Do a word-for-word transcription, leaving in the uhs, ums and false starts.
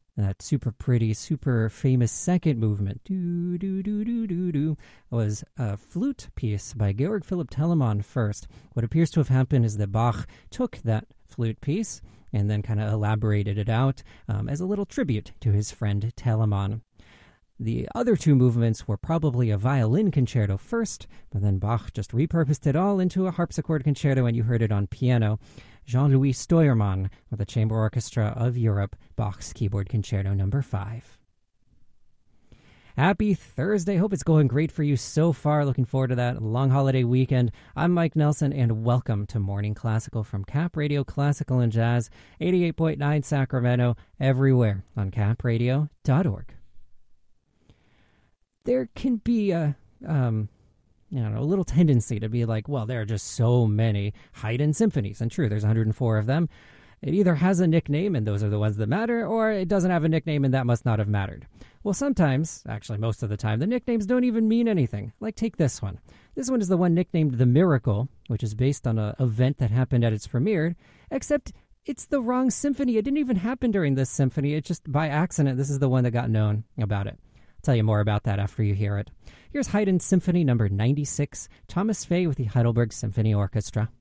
That super pretty, super famous second movement, do do do do do do, was a flute piece by Georg Philipp Telemann first. What appears to have happened is that Bach took that flute piece and then kind of elaborated it out um, as a little tribute to his friend Telemann. The other two movements were probably a violin concerto first, but then Bach just repurposed it all into a harpsichord concerto, and you heard it on piano. Jean-Louis Steuermann with the Chamber Orchestra of Europe, Bach's Keyboard Concerto number five. Happy Thursday. Hope it's going great for you so far. Looking forward to that long holiday weekend. I'm Mike Nelson, and welcome to Morning Classical from Cap Radio Classical and Jazz, eighty-eight point nine Sacramento, everywhere on cap radio dot org. There can be a, um, you know, a little tendency to be like, well, there are just so many Haydn symphonies. And true, there's one hundred four of them. It either has a nickname, and those are the ones that matter, or it doesn't have a nickname, and that must not have mattered. Well, sometimes, actually most of the time, the nicknames don't even mean anything. Like, take this one. This one is the one nicknamed The Miracle, which is based on an event that happened at its premiere, except it's the wrong symphony. It didn't even happen during this symphony. It's just by accident. This is the one that got known about it. I'll tell you more about that after you hear it. Here's Haydn Symphony number ninety-six, Thomas Fay with the Heidelberg Symphony Orchestra.